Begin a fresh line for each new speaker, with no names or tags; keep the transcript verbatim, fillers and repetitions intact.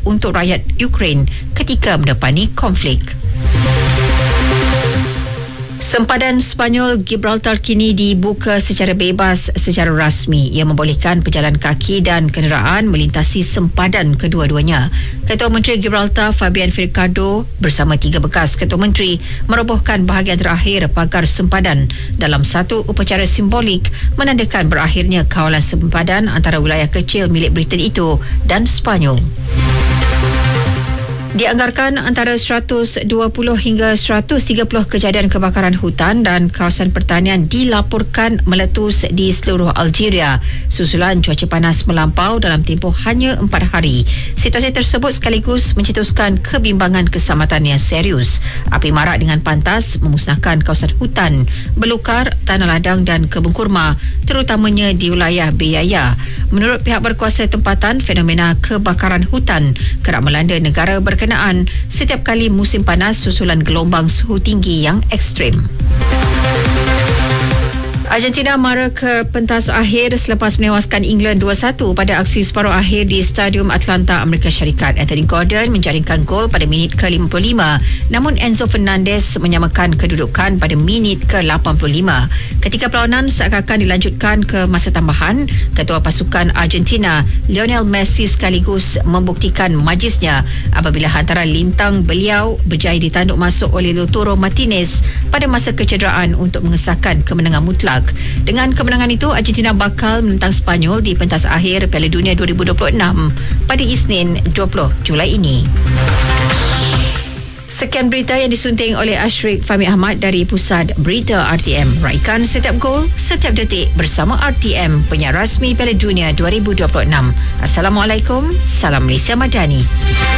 untuk rakyat Ukraine ketika mendepani konflik. Sempadan Sepanyol Gibraltar kini dibuka secara bebas secara rasmi. Ia membolehkan pejalan kaki dan kenderaan melintasi sempadan kedua-duanya. Ketua Menteri Gibraltar Fabian Mercado bersama tiga bekas Ketua Menteri merobohkan bahagian terakhir pagar sempadan dalam satu upacara simbolik menandakan berakhirnya kawalan sempadan antara wilayah kecil milik Britain itu dan Sepanyol. Dianggarkan antara seratus dua puluh hingga seratus tiga puluh kejadian kebakaran hutan dan kawasan pertanian dilaporkan meletus di seluruh Algeria susulan cuaca panas melampau dalam tempoh hanya empat hari. Situasi tersebut sekaligus mencetuskan kebimbangan keselamatan yang serius. Api marak dengan pantas memusnahkan kawasan hutan, belukar, tanah ladang dan kebun kurma, terutamanya di wilayah Beyaya. Menurut pihak berkuasa tempatan, fenomena kebakaran hutan kerap melanda negara berkenaan setiap kali musim panas susulan gelombang suhu tinggi yang ekstrim. Argentina mara ke pentas akhir selepas menewaskan England dua satu pada aksi separuh akhir di Stadium Atlanta, Amerika Syarikat. Anthony Gordon menjaringkan gol pada minit ke lima puluh lima, namun Enzo Fernandez menyamakan kedudukan pada minit ke lapan puluh lima. Ketika perlawanan seakan-akan dilanjutkan ke masa tambahan, ketua pasukan Argentina Lionel Messi sekaligus membuktikan majisnya apabila hantaran lintang beliau berjaya ditanduk masuk oleh Lautaro Martinez pada masa kecederaan untuk mengesahkan kemenangan mutlak. Dengan kemenangan itu, Argentina bakal menentang Sepanyol di pentas akhir Piala Dunia dua ribu dua puluh enam pada Isnin dua puluh Julai ini. Sekian berita yang disunting oleh Ashrik Fahmi Ahmad dari Pusat Berita R T M. Raikan setiap gol, setiap detik bersama R T M, penyiar rasmi Piala Dunia dua ribu dua puluh enam. Assalamualaikum, salam Malaysia Madani.